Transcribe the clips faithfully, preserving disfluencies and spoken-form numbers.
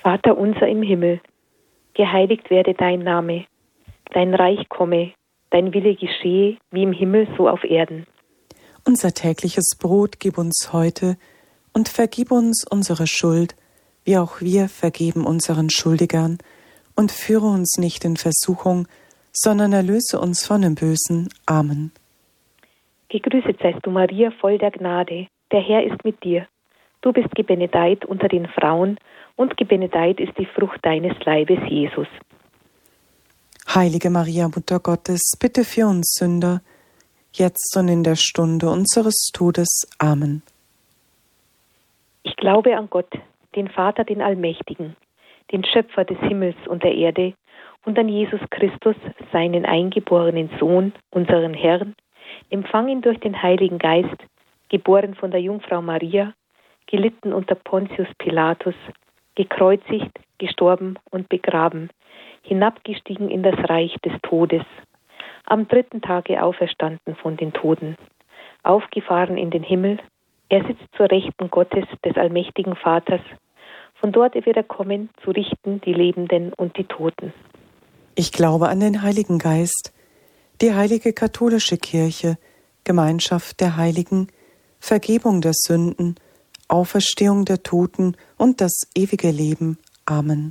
Vater unser im Himmel, geheiligt werde dein Name, dein Reich komme, dein Wille geschehe, wie im Himmel so auf Erden. Unser tägliches Brot gib uns heute und vergib uns unsere Schuld, wie auch wir vergeben unseren Schuldigern, und führe uns nicht in Versuchung, sondern erlöse uns von dem Bösen. Amen. Gegrüßet seist du, Maria, voll der Gnade, der Herr ist mit dir. Du bist gebenedeit unter den Frauen, und gebenedeit ist die Frucht deines Leibes, Jesus. Heilige Maria, Mutter Gottes, bitte für uns Sünder, jetzt und in der Stunde unseres Todes. Amen. Ich glaube an Gott, den Vater, den Allmächtigen, den Schöpfer des Himmels und der Erde, und an Jesus Christus, seinen eingeborenen Sohn, unseren Herrn, empfangen durch den Heiligen Geist, geboren von der Jungfrau Maria, gelitten unter Pontius Pilatus, gekreuzigt, gestorben und begraben, hinabgestiegen in das Reich des Todes, am dritten Tage auferstanden von den Toten, aufgefahren in den Himmel, er sitzt zur Rechten Gottes, des allmächtigen Vaters, von dort wird er kommen, zu richten die Lebenden und die Toten. Ich glaube an den Heiligen Geist, die heilige katholische Kirche, Gemeinschaft der Heiligen, Vergebung der Sünden, Auferstehung der Toten und das ewige Leben. Amen.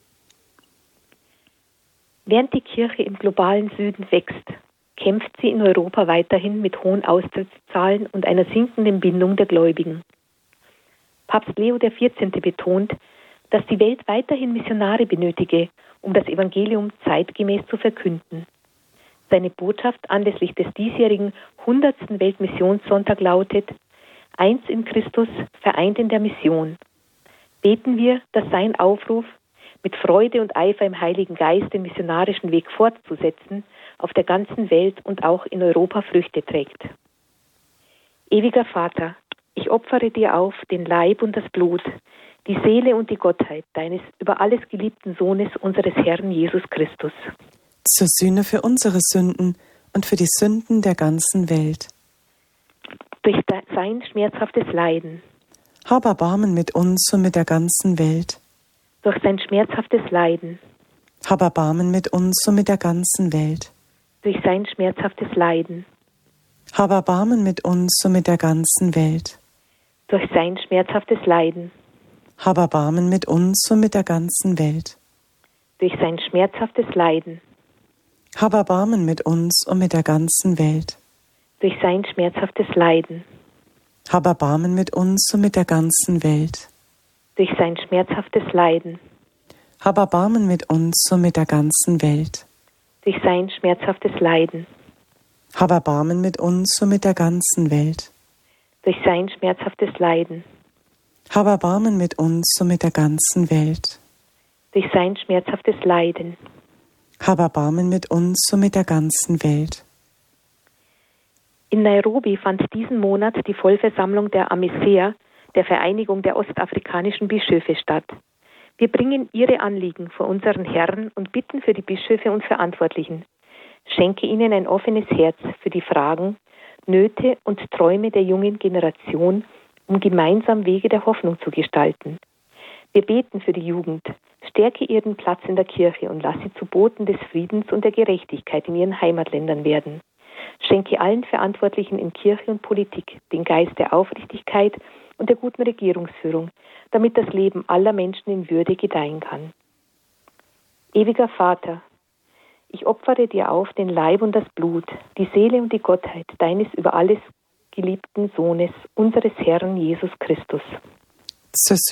Während die Kirche im globalen Süden wächst, kämpft sie in Europa weiterhin mit hohen Austrittszahlen und einer sinkenden Bindung der Gläubigen. Papst Leo der vierzehnte betont, dass die Welt weiterhin Missionare benötige, um das Evangelium zeitgemäß zu verkünden. Seine Botschaft anlässlich des diesjährigen hundertsten Weltmissionssonntag lautet: Eins in Christus, vereint in der Mission. Beten wir, dass sein Aufruf, mit Freude und Eifer im Heiligen Geist den missionarischen Weg fortzusetzen, auf der ganzen Welt und auch in Europa Früchte trägt. Ewiger Vater, ich opfere dir auf den Leib und das Blut, die Seele und die Gottheit deines über alles geliebten Sohnes, unseres Herrn Jesus Christus. Zur Sühne für unsere Sünden und für die Sünden der ganzen Welt. Durch sein schmerzhaftes Leiden. Hab Erbarmen mit uns und mit der ganzen Welt. Durch sein schmerzhaftes Leiden. Hab Erbarmen mit uns und mit der ganzen Welt. Durch sein schmerzhaftes Leiden. Hab Erbarmen mit uns und mit der ganzen Welt. Durch sein schmerzhaftes Leiden. Hab Erbarmen mit uns und mit der ganzen Welt. Durch sein schmerzhaftes Leiden. Hab Erbarmen mit uns und mit der ganzen Welt. Durch sein schmerzhaftes Leiden. Hab Erbarmen mit uns und mit der ganzen Welt. Durch sein schmerzhaftes Leiden. Hab Erbarmen mit uns und mit der ganzen Welt. Durch sein schmerzhaftes Leiden. Hab Erbarmen mit uns und mit der ganzen Welt. Durch sein schmerzhaftes Leiden. Hab Erbarmen mit uns und mit der ganzen Welt. Durch sein schmerzhaftes Leiden. Hab Erbarmen mit uns und mit der ganzen Welt. In Nairobi fand diesen Monat die Vollversammlung der AMESEA, der Vereinigung der ostafrikanischen Bischöfe, statt. Wir bringen ihre Anliegen vor unseren Herrn und bitten für die Bischöfe und Verantwortlichen. Schenke ihnen ein offenes Herz für die Fragen, Nöte und Träume der jungen Generation, um gemeinsam Wege der Hoffnung zu gestalten. Wir beten für die Jugend. Stärke ihren Platz in der Kirche und lass sie zu Boten des Friedens und der Gerechtigkeit in ihren Heimatländern werden. Schenke allen Verantwortlichen in Kirche und Politik den Geist der Aufrichtigkeit und der guten Regierungsführung, damit das Leben aller Menschen in Würde gedeihen kann. Ewiger Vater, ich opfere dir auf den Leib und das Blut, die Seele und die Gottheit deines über alles geliebten Sohnes, unseres Herrn Jesus Christus. Zur